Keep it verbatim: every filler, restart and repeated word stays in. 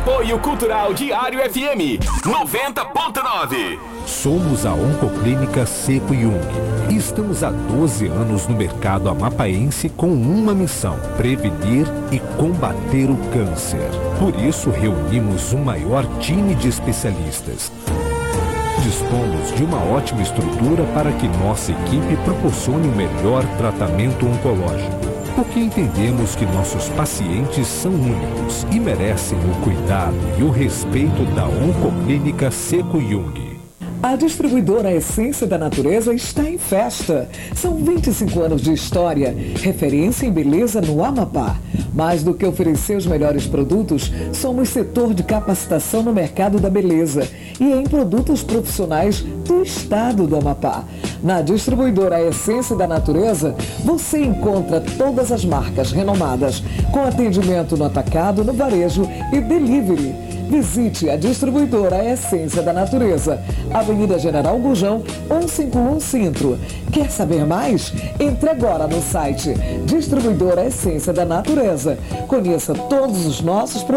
Apoio Cultural Diário F M noventa ponto nove. Somos a Oncoclínica Seco Jung e estamos há doze anos no mercado amapaense com uma missão: prevenir e combater o câncer. Por isso reunimos um maior time de especialistas. Dispomos de uma ótima estrutura para que nossa equipe proporcione o melhor tratamento oncológico, porque entendemos que nossos pacientes são únicos e merecem o cuidado e o respeito da Oncoclínica Seco Jung. A distribuidora Essência da Natureza está em festa. São vinte e cinco anos de história, referência em beleza no Amapá. Mais do que oferecer os melhores produtos, somos setor de capacitação no mercado da beleza e em produtos profissionais do estado do Amapá. Na distribuidora Essência da Natureza, você encontra todas as marcas renomadas, com atendimento no atacado, no varejo e delivery. Visite a distribuidora Essência da Natureza, Avenida General Gurjão, cento e cinquenta e um Centro. Quer saber mais? Entre agora no site Distribuidora Essência da Natureza. Conheça todos os nossos produtos.